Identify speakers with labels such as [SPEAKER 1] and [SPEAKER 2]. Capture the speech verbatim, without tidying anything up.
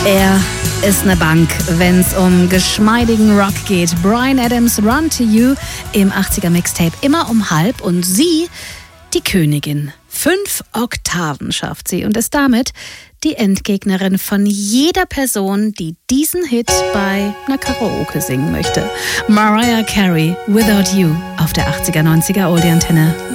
[SPEAKER 1] Er ist eine Bank, wenn's um geschmeidigen Rock geht. Bryan Adams, Run to You im achtziger Mixtape immer um halb und sie, die Königin. Fünf Oktaven schafft sie und ist damit die Endgegnerin von jeder Person, die diesen Hit bei einer Karaoke singen möchte. Mariah Carey, Without You auf der achtziger neunziger Oldie Antenne.